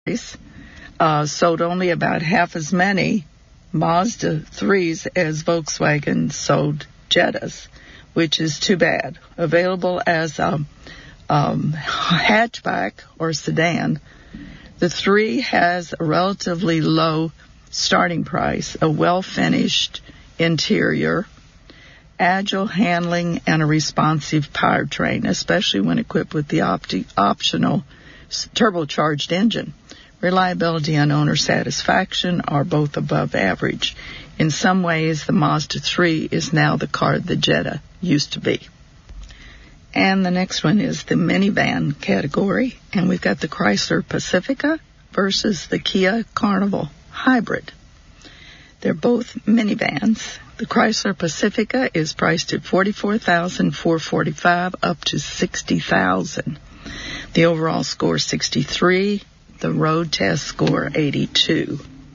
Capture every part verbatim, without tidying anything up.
uh, sold only about half as many Mazda threes as Volkswagen sold Jettas, which is too bad. Available as a um, hatchback or sedan, the three has a relatively low starting price, a well-finished interior, agile handling, and a responsive powertrain, especially when equipped with the opti- optional turbocharged engine. Reliability and owner satisfaction are both above average. In some ways, the Mazda three is now the car the Jetta used to be. And the next one is the minivan category, and we've got the Chrysler Pacifica versus the Kia Carnival Hybrid. They're both minivans. The Chrysler Pacifica is priced at forty-four thousand four hundred forty-five dollars up to sixty thousand dollars. The overall score sixty-three, the road test score eighty-two.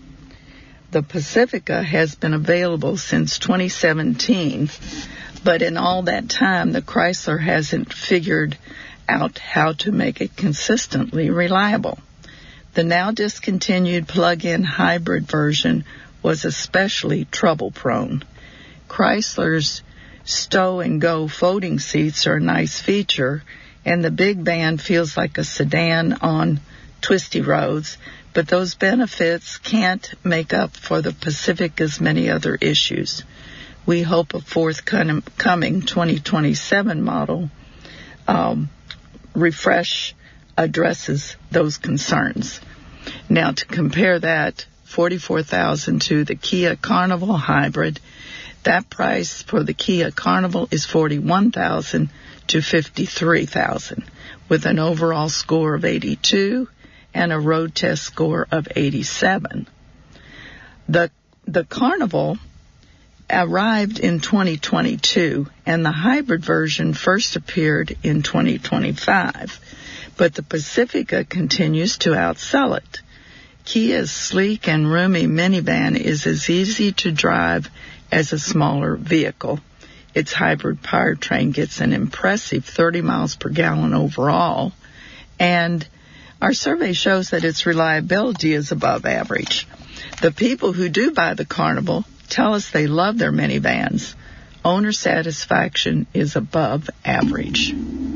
The Pacifica has been available since twenty seventeen, but in all that time, the Chrysler hasn't figured out how to make it consistently reliable. The now discontinued plug-in hybrid version was especially trouble-prone. Chrysler's stow-and-go folding seats are a nice feature, and the big van feels like a sedan on twisty roads, but those benefits can't make up for the Pacifica's many other issues. We hope a forthcoming twenty twenty-seven model um, refresh addresses those concerns. Now, to compare that, forty-four thousand dollars to the Kia Carnival Hybrid, that price for the Kia Carnival is forty-one thousand dollars to fifty-three thousand dollars, with an overall score of eighty-two and a road test score of eighty-seven. The, the Carnival arrived in twenty twenty-two, and the hybrid version first appeared in twenty twenty-five, but the Pacifica continues to outsell it. Kia's sleek and roomy minivan is as easy to drive as a smaller vehicle. Its hybrid powertrain gets an impressive thirty miles per gallon overall, and our survey shows that its reliability is above average. The people who do buy the Carnival tell us they love their minivans. Owner satisfaction is above average.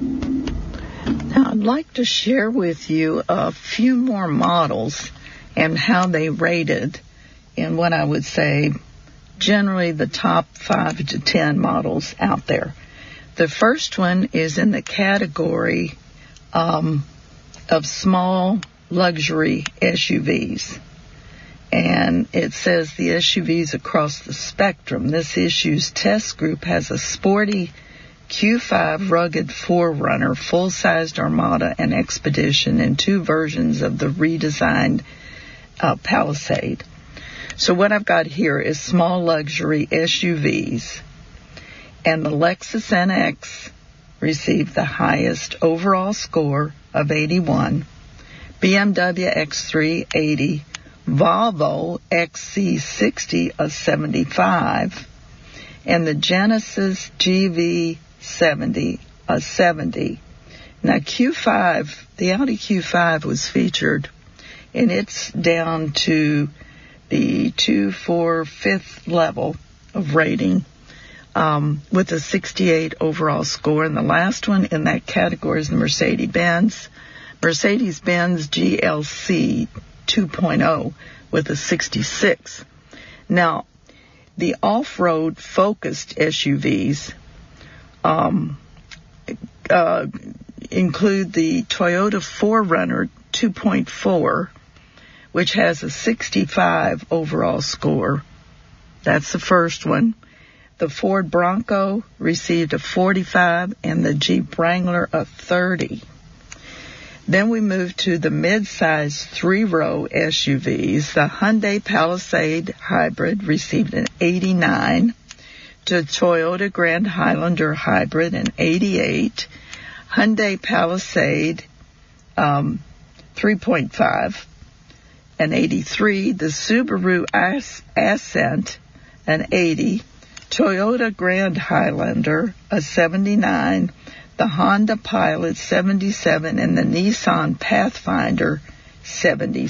Now, I'd like to share with you a few more models and how they rated in what I would say generally the top five to ten models out there. The first one is in the category um, of small luxury S U Vs. And it says the S U Vs across the spectrum. This issue's test group has a sporty Q five rugged four runner, full-sized Armada and Expedition, and two versions of the redesigned uh, Palisade. So what I've got here is small luxury S U Vs, and the Lexus N X received the highest overall score of eighty-one, B M W X three eighty, Volvo X C sixty a seventy-five, and the Genesis G V seventy a seventy. Now Q five, the Audi Q five was featured, and it's down to the two, four, fifth level of rating um, with a sixty-eight overall score. And the last one in that category is the Mercedes-Benz, Mercedes-Benz G L C two point oh with a sixty-six. Now, the off-road focused S U Vs um, uh, include the Toyota four runner two point four, which has a sixty-five overall score. That's the first one. The Ford Bronco received a forty-five and the Jeep Wrangler a thirty. Then we move to the mid-size three-row S U Vs. The Hyundai Palisade Hybrid received an eighty-nine. The Toyota Grand Highlander Hybrid an eighty-eight. Hyundai Palisade um, three point five. An eighty-three, the Subaru Ascent, an eighty, Toyota Grand Highlander, a seventy-nine, the Honda Pilot, seventy-seven, and the Nissan Pathfinder, seventy